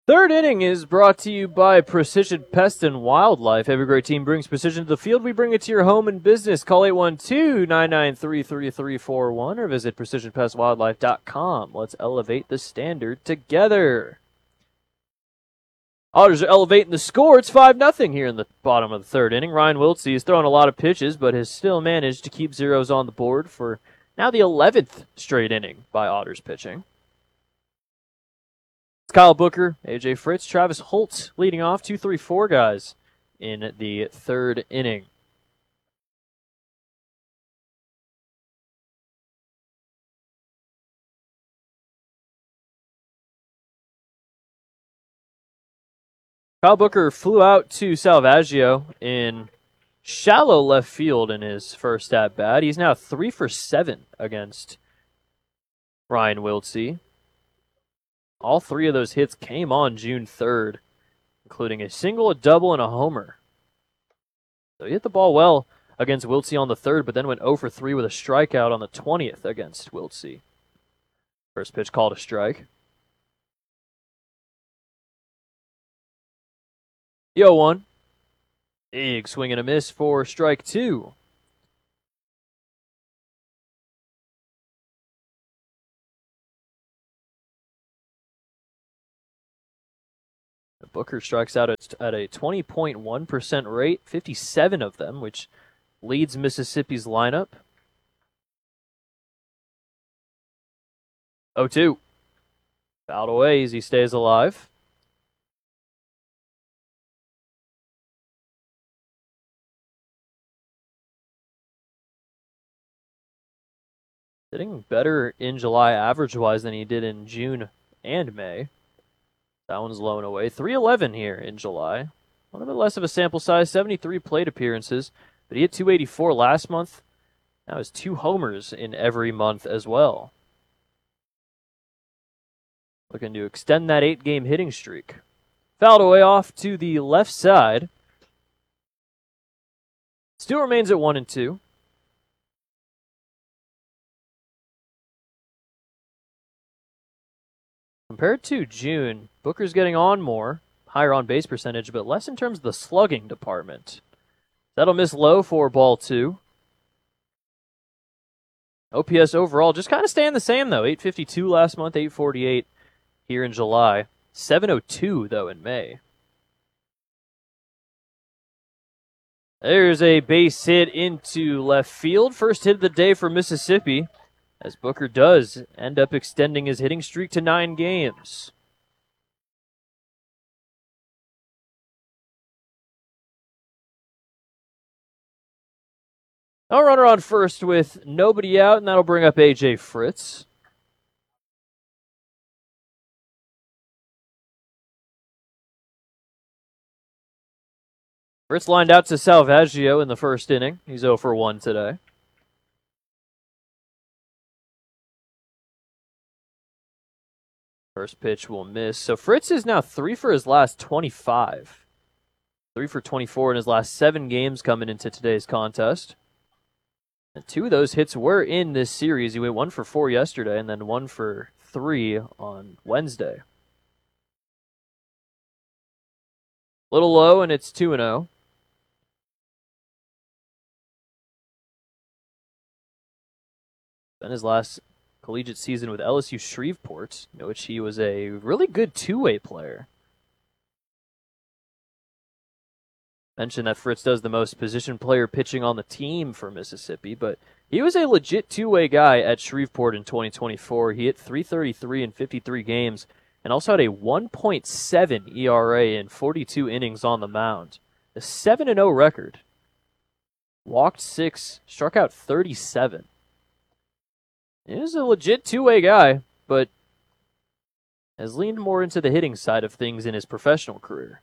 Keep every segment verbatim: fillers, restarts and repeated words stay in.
Third inning is brought to you by Precision Pest and Wildlife. Every great team brings precision to the field. We bring it to your home and business. Call eight one two, nine nine three, three three four one or visit precision pest wildlife dot com. Let's elevate the standard together. Otters are elevating the score. It's five nothing here in the bottom of the third inning. Ryan Wiltsey has thrown a lot of pitches, but has still managed to keep zeros on the board for now the eleventh straight inning by Otters pitching. It's Kyle Booker, A J Fritz, Travis Holt leading off, two three four guys in the third inning. Kyle Booker flew out to Salvaggio in shallow left field in his first at-bat. He's now three for seven against Ryan Wiltsey. All three of those hits came on June third, including a single, a double, and a homer. So he hit the ball well against Wiltsey on the third, but then went oh for three with a strikeout on the twentieth against Wiltsey. First pitch called a strike. The oh one. Big swing and a miss for strike two. Booker strikes out at a twenty point one percent rate, fifty-seven of them, which leads Mississippi's lineup. oh two. Fouled away as he stays alive. Hitting better in July average-wise than he did in June and May. That one's low and away. three eleven here in July. A little bit less of a sample size, seventy-three plate appearances, but he hit two eighty-four last month. Now has two homers in every month as well. Looking to extend that eight-game hitting streak. Fouled away off to the left side. Still remains at one and two. Compared to June, Booker's getting on more, higher on base percentage, but less in terms of the slugging department. That'll miss low for ball two. O P S overall just kind of staying the same, though. eight fifty-two last month, eight forty-eight here in July. seven oh two, though, in May. There's a base hit into left field. First hit of the day for Mississippi, as Booker does end up extending his hitting streak to nine games. No runner on first with nobody out, and that'll bring up A J Fritz. Fritz lined out to Salvaggio in the first inning. He's oh for one today. First pitch will miss. So Fritz is now three for his last twenty-five. Three for twenty-four in his last seven games coming into today's contest. And two of those hits were in this series. He went one for four yesterday and then one for three on Wednesday. Little low, and it's two and oh. Then his last collegiate season with L S U Shreveport, in which he was a really good two-way player. Mentioned that Fritz does the most position player pitching on the team for Mississippi, but he was a legit two-way guy at Shreveport in twenty twenty-four. He hit three thirty-three in fifty-three games and also had a one point seven E R A in forty-two innings on the mound. A seven and oh record. Walked six, struck out thirty-seven. He is a legit two-way guy, but has leaned more into the hitting side of things in his professional career.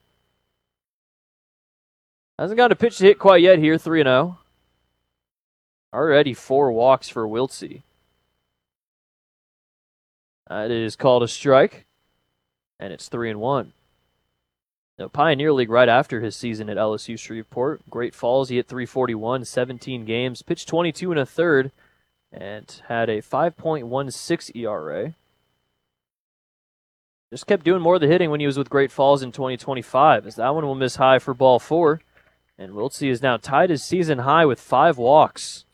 Hasn't got a pitch to hit quite yet here, three and oh. Already four walks for Wiltsey. That is called a strike, and it's three and one. Now, Pioneer League right after his season at L S U Shreveport. Great Falls, he hit three forty-one, seventeen games, pitched twenty-two and a third, and had a five point one six E R A. Just kept doing more of the hitting when he was with Great Falls in twenty twenty-five, as that one will miss high for ball four. And Wiltsey is now tied his season high with five walks.